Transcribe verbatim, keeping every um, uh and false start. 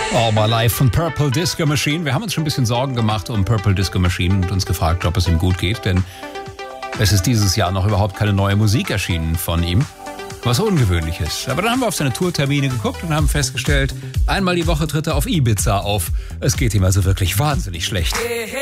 All My Life von Purple Disco Machine. Wir haben uns schon ein bisschen Sorgen gemacht um Purple Disco Machine und uns gefragt, ob es ihm gut geht, denn es ist dieses Jahr noch überhaupt keine neue Musik erschienen von ihm, was ungewöhnlich ist. Aber dann haben wir auf seine Tourtermine geguckt und haben festgestellt, einmal die Woche tritt er auf Ibiza auf. Es geht ihm also wirklich wahnsinnig schlecht.